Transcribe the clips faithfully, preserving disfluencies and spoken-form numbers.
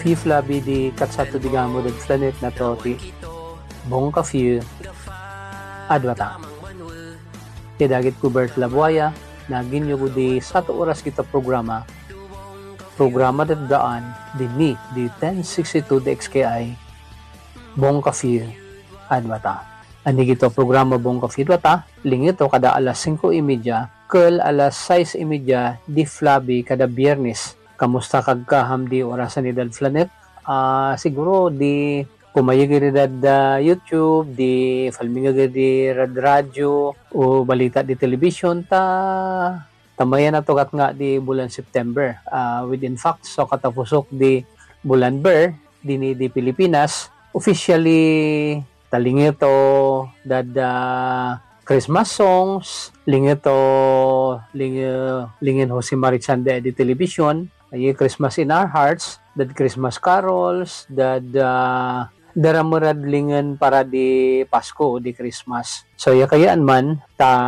Fifth labi di katsato di gamo del planet na to ti bong kafiu adwata. Ti dagit ko Bert Labuaya na ginyo ko di sato oras kita programa. Programa dat daan di ni di ten sixty-two D X K I bong kafiu adwata. Ani gito programa bong kafiu adwata lingito kada alas singko y media kel alas sais y media di flabi kada biyernes. Kamusta kag kaham di orasan ni Dal Flanet? Uh, siguro di pumayag dad uh, YouTube, di falminga di rad radyo o balita di television ta tamayan na to kat nga di bulan September. Uh, within fact, so katapusok di bulan Ber, di ni di Pilipinas, officially talingito dad uh, Christmas songs, lingito ling, lingin ho si Marichande di television, ay Christmas in Our Hearts, dad Christmas carols, dad uh, daramurad lingan para di Pasko di Christmas. So ya kayaan man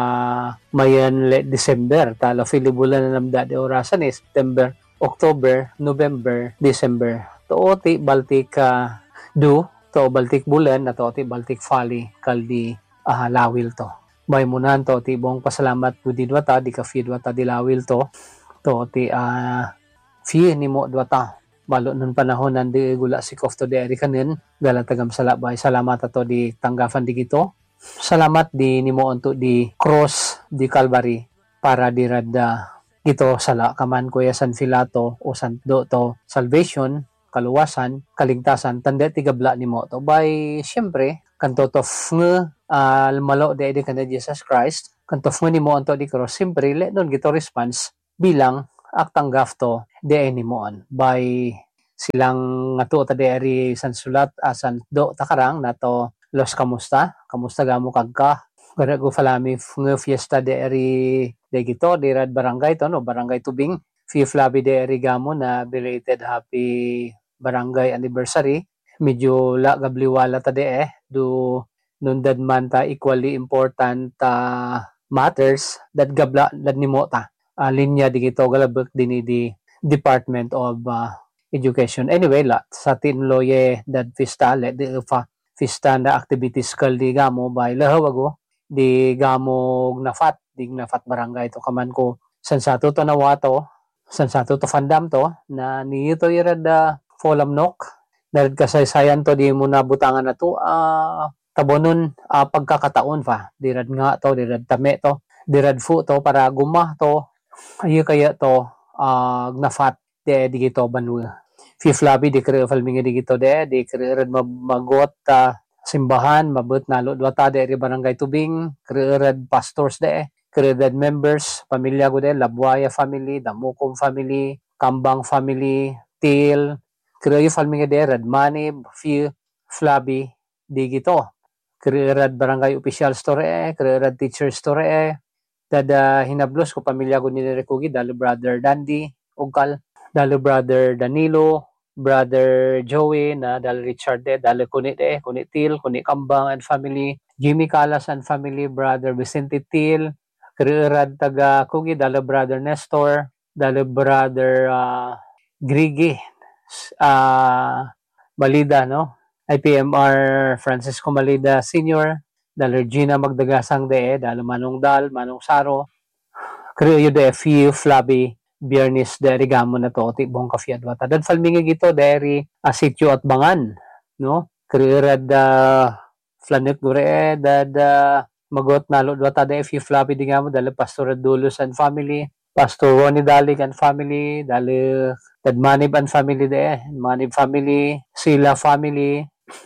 ta mayan le December ta la filibulan na namda di orasan eh September, October, November, December. To ti Baltic uh, do to Baltic bulan na to ti Baltic Valley kaldi uh, lawil to. Bay munan to ti bong pasalamat po di dwata di ka fi dwata di lawil to to ti uh, fi ni mo dwata balo nun panahon nandi gula si kofto di eri kanin galatagam salabay salamat ato di tanggapan di gito salamat di ni mo unto di cross di Calvary para di radda gito sala kaman kuya San Filato o San do to salvation kaluwasan kaligtasan tanda ti gabla ni mo to by syempre kanto to nga uh, malo di edi kanda Jesus Christ kanto nga ni mo unto di cross syempre le nun gito response bilang aktanggaf to de anymon by silang nga to ta deri san sulat asan do takarang nato los kamusta kamusta gamo kagka gara go falami nga fiesta deri de gito di rad barangay to no barangay Tubing fifth labi deri gamo na belated happy barangay anniversary medyo la gabliwala ta de eh do nundad man ta equally important ta uh, matters that gabla dad nimo ta Uh, linya di gito galabek din di Department of uh, Education. Anyway, la sa tinloye dad fistale di fa fista na activities kal di gamo by lahawago di gamo nafat di nafat barangay to kaman ko san sato to nawato san sato to fandam to na nito irad uh, folam nok dahil kasaysayan to di mo na butangan na to uh, tabonon uh, pagkakataon fa dirad nga to dirad tame to dirad fu to para gumah to ayo kaya to uh, nafat de di gito banwa fifth labi di kre falminga di gito de di kre rad magot uh, simbahan mabut nalo dwata de ri barangay Tubing kre rad pastors de kre rad members pamilya go de Labuaya family Damukom family Kambang family Til kre yu falminga de rad Manib fifth labi di gito kre rad barangay official store kre rad teacher store dada hinablos ko pamilya ko ni Rekugi dalo brother Dandy Ugkal dalo brother Danilo brother Joey na dalo Richard de dalo kunit eh kunit Til kunit Kambang and family Jimmy Calas and family brother Vicente Til Kirad taga Kugi dalo brother Nestor dalo brother uh, Grigi uh, Malida no I P M R Francisco Malida Senior dalo Gina Magdagasang de dalo Manong Dal Manong Saro kriyo de few flabby biyernes deri gamo na to ti bong kafiad wata dan falminga gito deri a sitio at bangan no kriyo rad uh, flanet gore dad uh, magot nalo wata de few flabby di gamo dalo Pastor Dulos and family Pastor Ronnie Dalig and family dalo dad Manib and family de Manib family Sila family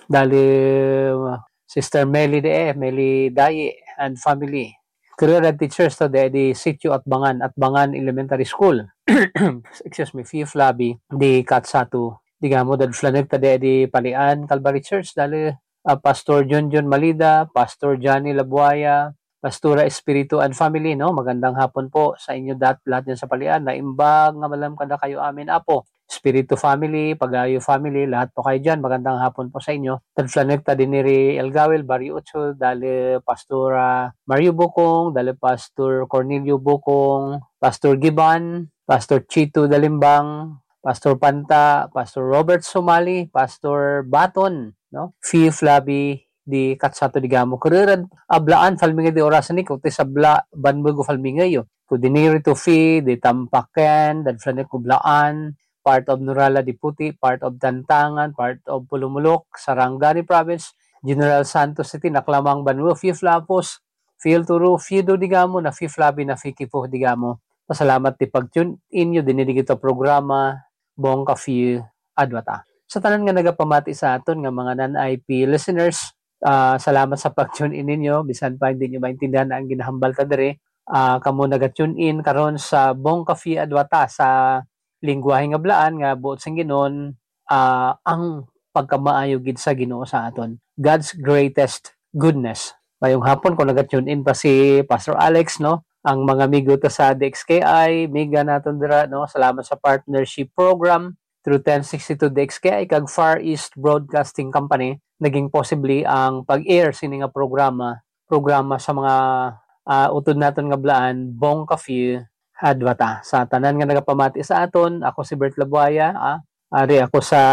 dalo Sister Meli de Meli Daye and family. Career teachers to de di sitio at Bangan at Bangan Elementary School. Excuse me, fifth labi di Katsatu. Di gamo dad flanek ta de di Palian Calvary Church dali uh, Pastor John John Malida, Pastor Johnny Labuaya, Pastora Espiritu and family no. Magandang hapon po sa inyo dat lahat yan sa Palian. Naimbag nga malam kada kayo amin apo. Espiritu family, Pagayo family, lahat po kayo dyan. Magandang hapon po sa inyo. Tadflanekta din ni El Gawel, Barrio Ocho, dali Pastor uh, Mario Bukong, dali Pastor Cornelio Bukong, Pastor Giban, Pastor Chito Dalimbang, Pastor Panta, Pastor Robert Somali, Pastor Baton, no? Fi Flabi di Katsato di Gamo. Kuriran ablaan falminga di orasan ni kuti sabla banbugo falminga yo. Kudiniri to Fi di Tampaken, dan flanek kublaan, part of Nurala di Puti, part of Tantangan, part of Pulumulok, Sarangani Province, General Santos City, naklamang banwo, Fi Flapos, Feel Turo, Fido di Gamo, na Fi Flabi, na Fi Kipo di Gamo. Pasalamat ti pag-tune in nyo, dinidig ito programa, Bong Kafi Adwata. Sa tanan nga nagapamati sa aton nga mga non-I P listeners, uh, salamat sa pag-tune in ninyo. Bisan pa hindi nyo maintindihan na ang ginahambal ta diri. Uh, kamo naga-tune in karon sa Bong Kafi Adwata sa lingwahe nga blaan nga buot sang Ginon, uh, ang pagkamaayo gid sa Ginoo sa aton. God's greatest goodness. Mayong hapon ko naga-tune in pa si Pastor Alex, no? Ang mga amigo to sa D X K I, miga naton dira, no? Salamat sa partnership program through ten sixty-two D X K I kag Far East Broadcasting Company. Naging possibly ang pag-air sini nga programa, programa sa mga uh, utod naton nga blaan, Bong Kafi Adwata. Sa tanan nga nagapamati sa aton, ako si Bert Labuaya, ah, ari ako sa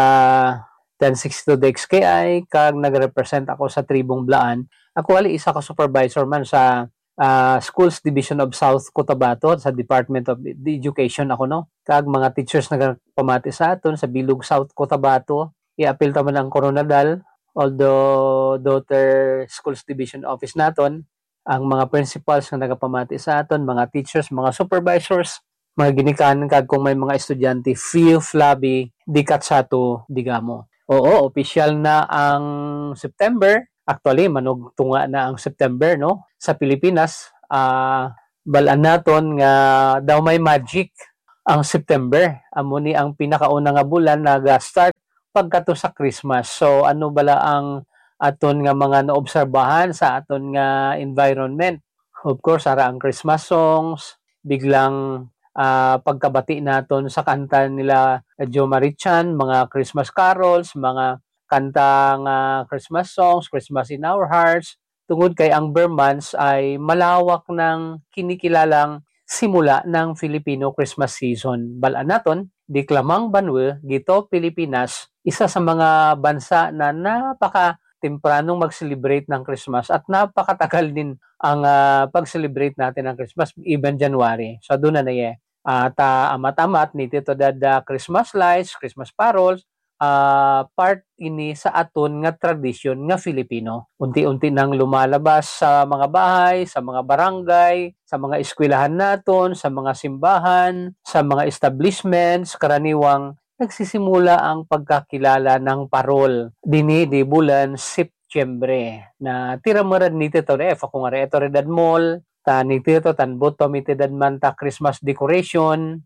ten sixty-two D X K I kag nagrepresent ako sa Tribong Blaan. Ako ali isa ka supervisor man sa Uh, Schools Division of South Cotabato sa Department of Education ako, no? Kag mga teachers na pamati sa aton sa Bilog South Cotabato, i-appeal ta man ang Coronadal, although daughter Schools Division Office naton, ang mga principals na nagapamati sa aton, mga teachers, mga supervisors, mga ginikanan kag kung may mga estudyante, Feel Flabi, di Katsato, di Gamo. Oo, official na ang September. Actually, manog tunga na ang September, no? Sa Pilipinas, uh, balaan naton nga daw may magic ang September. Amo ni ang pinakauna nga bulan nag-start pagkato sa Christmas. So ano bala ang aton nga mga naobserbahan sa aton nga environment? Of course, ara ang Christmas songs, biglang uh, pagkabati naton sa kanta nila Joe Marichan, mga Christmas carols, mga kantang uh, Christmas songs, Christmas in Our Hearts, tungod kay ang Burmans ay malawak ng kinikilalang simula ng Filipino Christmas season. Balaan naton, di Klamang Banwa, Gito, Pilipinas, isa sa mga bansa na napaka tempranong mag-celebrate ng Christmas at napakatagal din ang uh, pag-celebrate natin ng Christmas, even January. So doon na na eh. At uh, amat-amat, nito dada Christmas lights, Christmas parols, Uh, part ini sa aton nga tradisyon nga Filipino. Unti-unti nang lumalabas sa mga bahay, sa mga barangay, sa mga eskwelahan naton, sa mga simbahan, sa mga establishments, karaniwang nagsisimula ang pagkakilala ng parol. Dini di bulan Setyembre na tiramarad nito to ref kung nga ito redad mall, ta nito to tanbot to mitedad man ta Christmas decoration,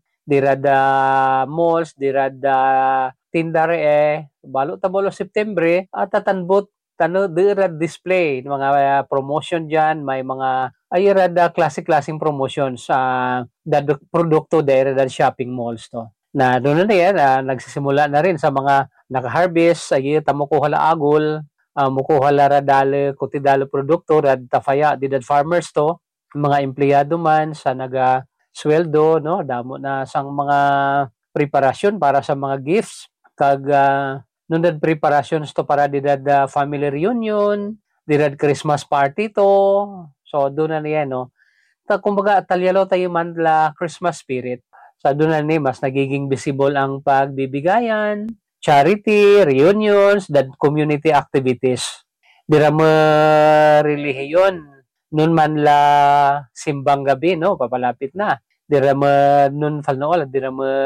dirada malls, dirada tindare eh, balo tabolo Septembre, at tatanbot tano dirad display, mga uh, promotion dyan, may mga ayarada klase-klaseng promotion sa uh, produkto dahil dad shopping malls to. Na doon na yan, uh, nagsisimula na rin sa mga naka-harvest, ay tamukuha la agol, uh, mukuha la radale, kutidalo produkto, rad tafaya, didad farmers to, mga empleyado man sa naga sweldo, no, damo na sang mga preparasyon para sa mga gifts, kag uh, nundad preparations to para didad uh, family reunion, didad Christmas party to. So doon na niya, no. Ta kumbaga talyalo tayo man la Christmas spirit. Sa so, doon na ni mas nagiging visible ang pagbibigayan, charity, reunions, dad community activities. Dira mo relihiyon nun man la simbang gabi, no, papalapit na. Dira mo nun falnool, dira mo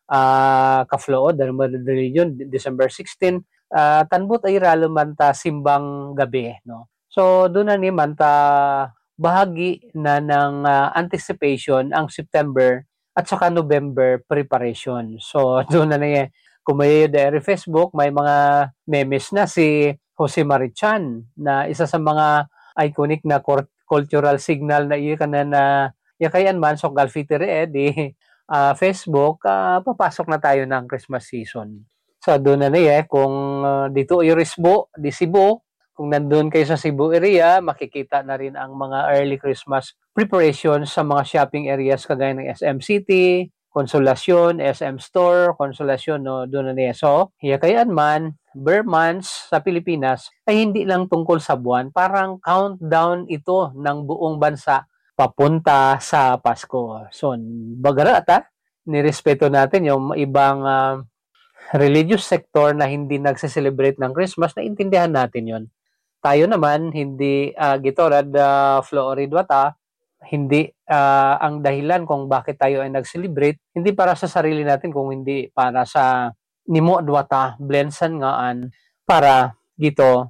Uh, kafloo, dahil religion, December sixteenth, uh, tanbot ay ralo man ta simbang gabi, no? So, doon na ni man ta bahagi na ng uh, anticipation ang September at saka November preparation. So, doon na niya, kung may dairy Facebook, may mga memes na si Jose Marichan na isa sa mga iconic na cultural signal na iya kanan na yakayan man so galfitire eh, di Uh, Facebook, uh, papasok na tayo ng Christmas season. So, doon na niya, eh, kung uh, dito Irisbo, di Cebu, kung nandun kayo sa Cebu area, makikita na rin ang mga early Christmas preparations sa mga shopping areas kagaya ng S M City, Konsolasyon, S M Store, Konsolasyon, no, doon na niya. So, hiya kayan man, bare months sa Pilipinas ay hindi lang tungkol sa buwan, parang countdown ito ng buong bansa papunta sa Pasko. So, bagara ta, nirespeto natin yung ibang uh, religious sector na hindi nagse-celebrate ng Christmas, na intindihan natin yon. Tayo naman, hindi uh, gitorad uh, Floridwata, hindi uh, ang dahilan kung bakit tayo ay nag-celebrate, hindi para sa sarili natin, kung hindi para sa nimo dwata, blensan ngaan, para dito,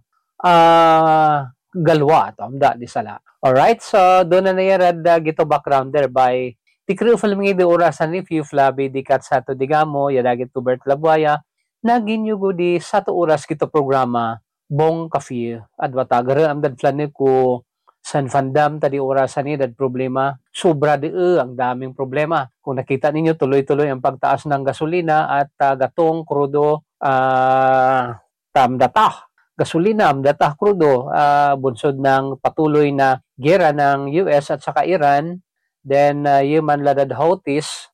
uh, galwa, to, amda di sala. Alright, so doon na nayarad uh, gito background there by tikri ufalmingi di orasan ni Fiu Flavi di kat sa to digamo, yadagit to Bert Labuaya, naginyugo di sa to oras gito programa, bong kafi, adwata, gara amdad flanin ko, San Fandam tadi orasan ni dad problema, sobra di uh, ang daming problema. Kung nakita ninyo, tuloy-tuloy ang pagtaas ng gasolina at uh, gatong, krudo, uh, tamdatah, gasolina, amdatah, krudo, uh, bunsod ng patuloy na gera ng U S at saka Iran, then uh, Yemen ladad Houthis,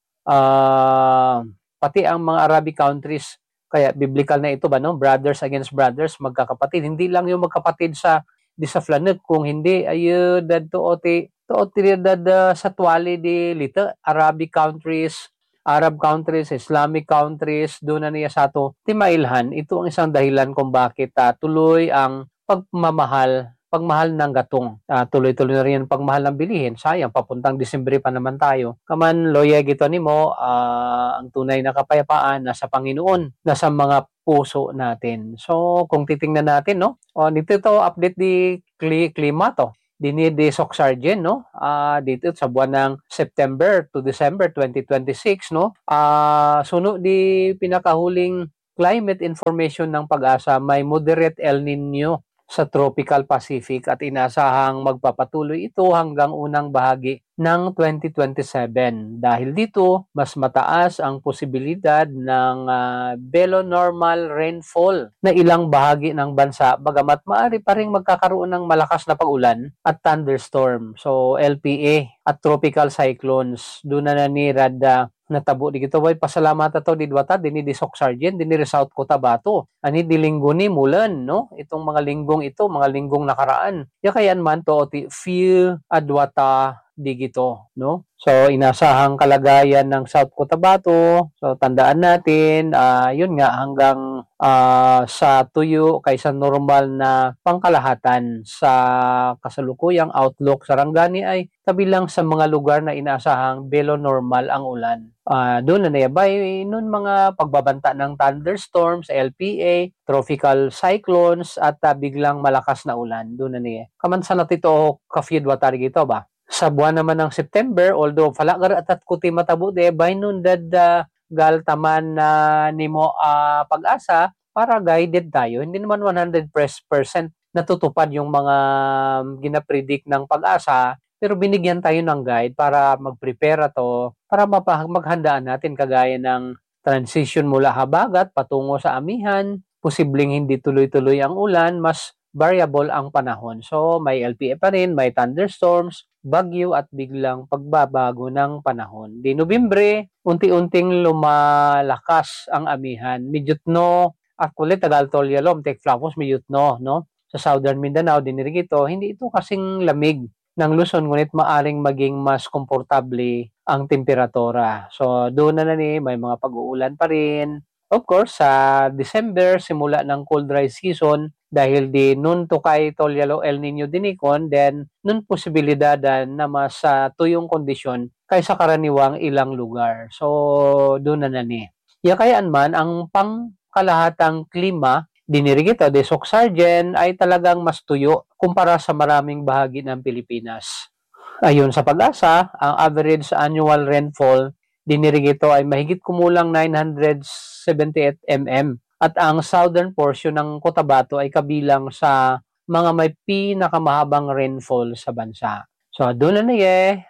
uh, pati ang mga Arabic countries, kaya biblical na ito ba, no? Brothers against brothers, magkakapatid. Hindi lang yung magkapatid sa di sa flanet, kung hindi ayo dad to oti to oti dad uh, sa tuwali di lita Arabic countries, Arab countries, Islamic countries, doon na niya sa to timailhan. Ito ang isang dahilan kung bakit uh, tuloy ang pagmamahal pagmahal ng gatong. Uh, tuloy-tuloy na rin ang pagmahal ng bilihin. Sayang, papuntang Disyembre pa naman tayo. Kaman, loya gito nimo, uh, ang tunay na kapayapaan nasa Panginoon, nasa mga puso natin. So, kung titingnan natin, no? O, dito to update di klima to. Dini di Soc Sargent, no? Uh, dito sa buwan ng September to December twenty twenty-six, no? Uh, suno di pinakahuling climate information ng Pag-asa, may moderate El Nino sa Tropical Pacific at inasahang magpapatuloy ito hanggang unang bahagi ng twenty twenty-seven. Dahil dito, mas mataas ang posibilidad ng uh, below normal rainfall na ilang bahagi ng bansa, bagamat maaari pa rin magkakaroon ng malakas na pag-ulan at thunderstorm. So, L P A at tropical cyclones. Doon na nanirad uh, natabo di gito way pasalamat ato di dwata dinhi di Soc Sargent dinhi di South Cotabato ani di linggo ni mulan, no, itong mga linggong ito, mga linggong nakaraan ya kayan man to ti feel adwata di gito, no. So inasahang kalagayan ng South Cotabato, so tandaan natin uh, yun nga hanggang uh, sa tuyo kaysa normal na pangkalahatan sa kasalukuyang outlook sa Sarangani ay kabilang sa mga lugar na inasahang below normal ang ulan. Uh, doon na nayabay noon mga pagbabanta ng thunderstorms, L P A, tropical cyclones at uh, biglang malakas na ulan. Doon na niya. Kaman sa natito kafid watari gito ba? Sa buwan naman ng September, although falagar at at kuti matabo de, by noon dad uh, galtaman na uh, nimo uh, Pag-asa para guided tayo. Hindi naman one hundred percent natutupad yung mga ginapredict ng Pag-asa, pero binigyan tayo ng guide para mag-prepare to, para maghandaan natin kagaya ng transition mula habagat patungo sa amihan, posibleng hindi tuloy-tuloy ang ulan, mas variable ang panahon. So, may L P A pa rin, may thunderstorms, bagyo at biglang pagbabago ng panahon. Di Nobyembre, unti-unting lumalakas ang amihan. Midyutno, at kulit tagal tolyalom, tek flapos, midyutno, no? Sa Southern Mindanao, dinirigito, hindi ito kasing lamig ng Luzon, ngunit maaring maging mas komportable ang temperatura. So, doon na na ni, may mga pag-uulan pa rin. Of course, sa December, simula ng cold dry season, dahil di nun to kay tolyalo El Nino dinikon, then nun posibilidad na mas uh, tuyong kondisyon kaysa karaniwang ilang lugar. So, doon na na ni. Yakayaan man, ang pangkalahatang klima, dinirigito de Soc Sargent ay talagang mas tuyo kumpara sa maraming bahagi ng Pilipinas. Ayon sa Pag-asa, ang average annual rainfall dinirigito ay mahigit kumulang nine hundred seventy-eight millimeters at ang southern portion ng Cotabato ay kabilang sa mga may pinakamahabang rainfall sa bansa. So, doon na niya,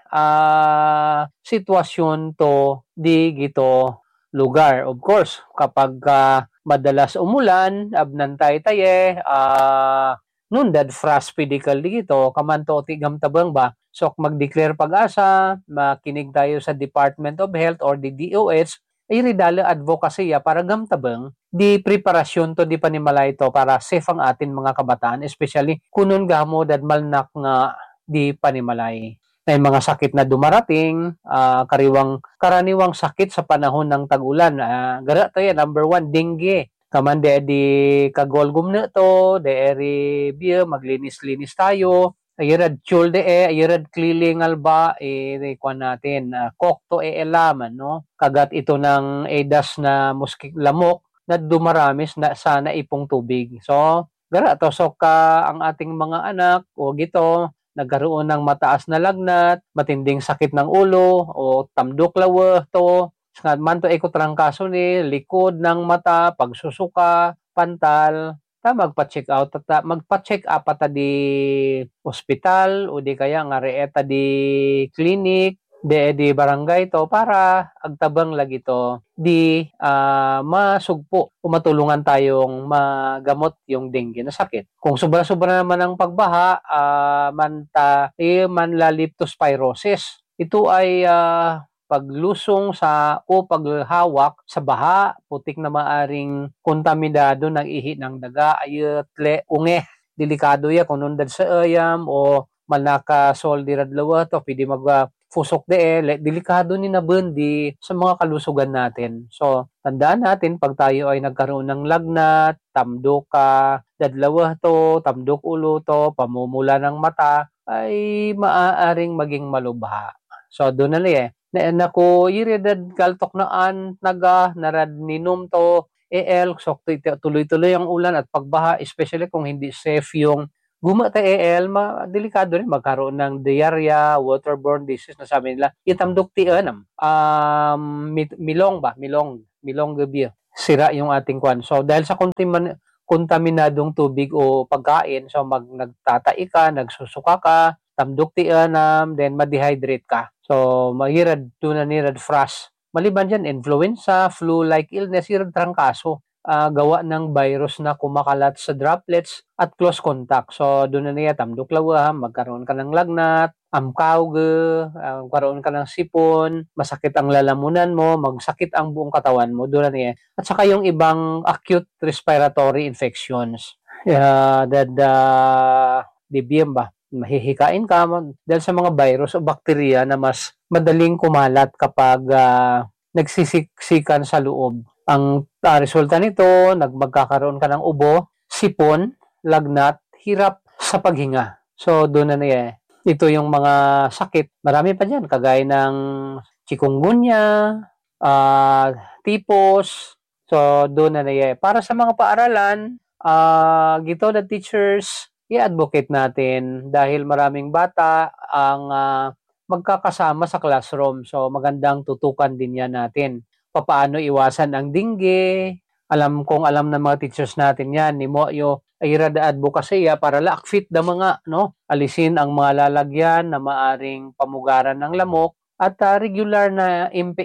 uh, sitwasyon to di gito lugar. Of course, kapag uh, madalas umulan, abnantay tayo, uh, nundad fras pedikal dito, kamanto ti gamtabang ba, so mag-declare pag-asa, makinig tayo sa Department of Health or the D O H, ay ridala advocacy ya para gamtabang di preparasyon to di panimalay to para safe ang atin mga kabataan, especially kunon gamo dad malnak nga di panimalay. May mga sakit na dumarating, uh, kariwang karaniwang sakit sa panahon ng tag-ulan. Uh, gara to yan, number one, dengue. Kaman de di kagolgum na to, de eri biya, maglinis-linis tayo. Ayirad chul de e, ayirad kliling alba, eh, kuan natin, uh, kokto e elaman, no? Kagat ito ng edas na muskik lamok na dumaramis na sana ipong tubig. So, gara to, so ka ang ating mga anak, o gito, nagkaroon ng mataas na lagnat, matinding sakit ng ulo, o tamdok lawa to, man to ekotrangkaso ni, likod ng mata, pagsusuka, pantal, ta magpa-check out, ta magpa-check up ata di ospital, o di kaya nga reeta di clinic, de di barangay to, para agtabang lagi to, di uh, masugpo, o matulungan tayong magamot yung dengue na sakit. Kung sobra-sobra naman ang pagbaha, uh, manta, eh, manla leptospirosis. Ito ay uh, paglusong sa o paghawak sa baha, putik na maaring kontaminado ng ihi ng daga, ayat le unge, delikado ya kung nundad sa ayam o manaka soldi radlawa to, pwede mag fusok de eh, delikado ni nabundi sa mga kalusugan natin. So, tandaan natin, pag tayo ay nagkaroon ng lagnat, tamdok ka, dadlawa to, tamdok ulo to, pamumula ng mata, ay maaaring maging malubha. So, doon na li eh. Na, nako, iridad kaltok naan, naga, narad ninom to, E L, so tuloy-tuloy ang ulan at pagbaha, especially kung hindi safe yung gumata E L, ma delikado rin magkaroon ng diarrhea, waterborne disease na sabi nila. Itamdok ti anam. Um, milong ba? Milong. Milong gabi. Sira yung ating kwan. So dahil sa kontiman kontaminadong tubig o pagkain, so mag nagtatai ka, nagsusuka ka, tamdok ti anam, then ma-dehydrate ka. So mahirad tuna ni red frost. Maliban dyan, influenza, flu-like illness, irad trangkaso. Uh, gawa ng virus na kumakalat sa droplets at close contact. So, doon na niya, tamdok lawa, magkaroon ka ng lagnat, amkaw, uh, magkaroon ka ng sipon, masakit ang lalamunan mo, magsakit ang buong katawan mo, doon na niya. At saka yung ibang acute respiratory infections. Uh, that, uh, D B M ba? Mahihikain ka dahil sa mga virus o bakterya na mas madaling kumalat kapag uh, nagsisiksikan sa loob. Ang uh, resulta nito, nagmagkakaroon ka ng ubo, sipon, lagnat, hirap sa paghinga. So, doon na niya. Ito yung mga sakit. Marami pa dyan, kagaya ng chikungunya, uh, tipos. So, doon na niya. Para sa mga paaralan, uh, gito na teachers, i-advocate natin dahil maraming bata ang uh, magkakasama sa classroom. So, magandang tutukan din yan natin. Paano iwasan ang dengue. Alam kong alam ng mga teachers natin yan. Ni mo yo ayra da advocacy para laakfit da mga no alisin ang mga lalagyan na maaring pamugaran ng lamok at uh, regular na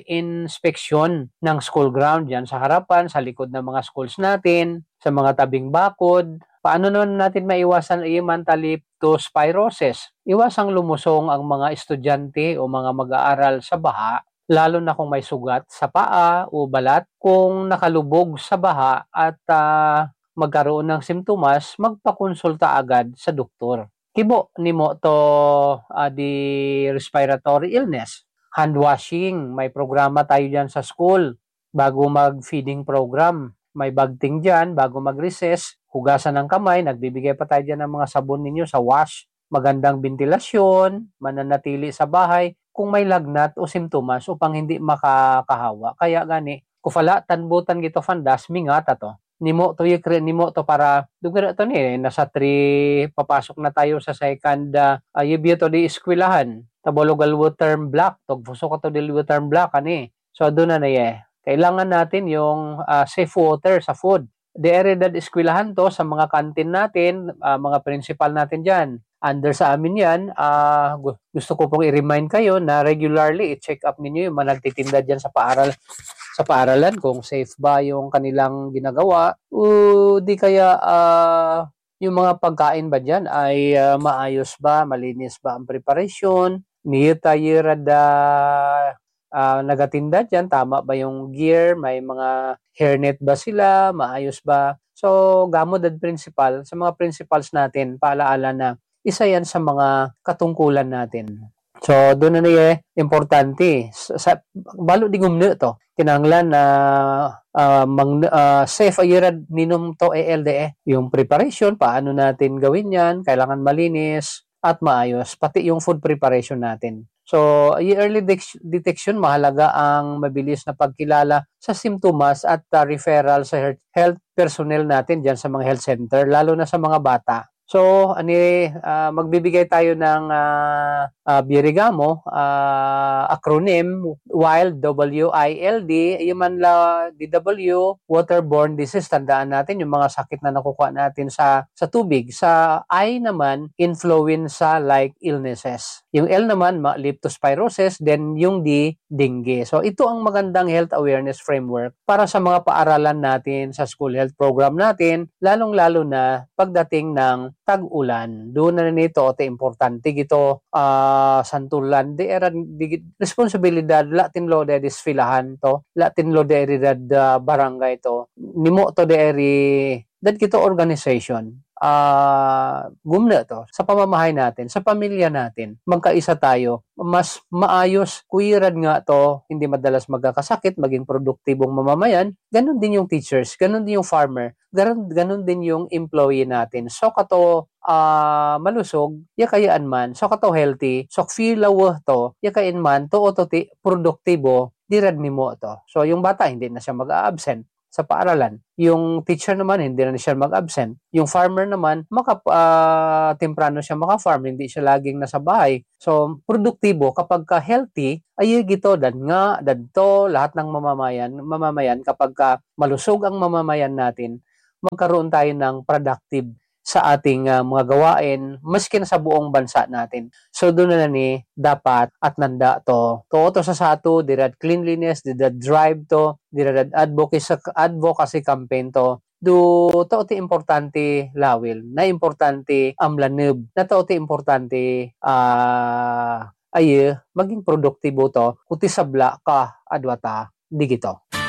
inspection ng school ground yan sa harapan, sa likod ng mga schools natin, sa mga tabing bakod. Paano naman natin maiwasan i-mental leptospirosis? Iwasang lumusong ang mga estudyante o mga mag-aaral sa baha, lalo na kung may sugat sa paa o balat. Kung nakalubog sa baha at uh, magkaroon ng simptomas, magpakonsulta agad sa doktor. Kibo nimo to uh, di respiratory illness. Hand washing, may programa tayo dyan sa school bago mag-feeding program. May bagting dyan bago mag-recess, hugasan ng kamay, nagbibigay pa tayo dyan ng mga sabon ninyo sa wash. Magandang ventilasyon, mananatili sa bahay kung may lagnat o simptomas upang hindi makakahawa. Kaya gani, kufala tanbutan gito fandas, mingata to. Nimo to yikre, nimo to para, dugara to ni, nasa three, papasok na tayo sa second, uh, yibyo to di eskwelahan. Tabologal term block, togpuso ko to di term block, ani. So, doon na na ye. Kailangan natin yung uh, safe water sa food. The area eskwelahan to sa mga kantin natin, uh, mga principal natin dyan. Under sa amin yan, uh, gusto ko pong i-remind kayo na regularly i-check up ninyo yung mga nagtitinda dyan sa paaral, sa paaralan kung safe ba yung kanilang ginagawa o di kaya uh, Yung mga pagkain ba dyan ay uh, maayos ba, malinis ba ang preparation, niyo tayo rada uh, nagatinda dyan, tama ba yung gear, may mga hairnet ba sila, maayos ba. So, gamo dad principal, sa mga principals natin, paalaala na isa yan sa mga katungkulan natin. So, doon na niya, importante. Sa, sa, balo di gumno to. Kinanglan na uh, mang, uh, safe ayirad ninom to E L D E. Yung preparation, paano natin gawin yan, kailangan malinis at maayos. Pati yung food preparation natin. So, early de- detection, mahalaga ang mabilis na pagkilala sa simptomas at uh, referral sa health personnel natin dyan sa mga health center, lalo na sa mga bata. So, ani uh, magbibigay tayo ng uh, uh, Birigamo, uh, acronym, WILD, W I L D, yung man la D W, waterborne disease, tandaan natin yung mga sakit na nakukuha natin sa sa tubig. Sa I naman, influenza-like illnesses. Yung L naman, leptospirosis, then yung D, dengue. So, ito ang magandang health awareness framework para sa mga paaralan natin sa school health program natin, lalong-lalo na pagdating ng tag-ulan. Doon na nito, te importante gito, uh, santulan, di era di, responsibilidad, latin lo de disfilahan to, latin lo de eri dad uh, barangay to, nimo to de eri, dad kito organization, uh, gumna to, sa pamamahay natin, sa pamilya natin, magkaisa tayo, mas maayos, kuirad nga to, hindi madalas magkakasakit, maging produktibong mamamayan, ganun din yung teachers, ganun din yung farmer, ganun, ganun din yung employee natin. So, kato uh, malusog, yakayaan man, so kato healthy, so filaw to, yakain man, to o to ti, produktibo, dirad ni mo to. So, yung bata, hindi na siya mag-absent sa paaralan. Yung teacher naman, hindi na siya mag-absent. Yung farmer naman, maka, uh, temprano siya maka-farm, hindi siya laging nasa bahay. So, produktibo, kapag ka healthy, ay gito, dan nga, dadto, lahat ng mamamayan, mamamayan, kapag ka malusog ang mamamayan natin, magkaroon tayo ng productive sa ating uh, mga gawain, maski na sa buong bansa natin. So, doon na ni dapat at nanda to. To, to sa sato, dirad cleanliness, dirad drive to, dirad advocacy, advocacy campaign to. Do, to ti importante lawil, na importante amlanib, na to ti importante uh, ay maging produktibo to, kuti sabla ka adwata, digito.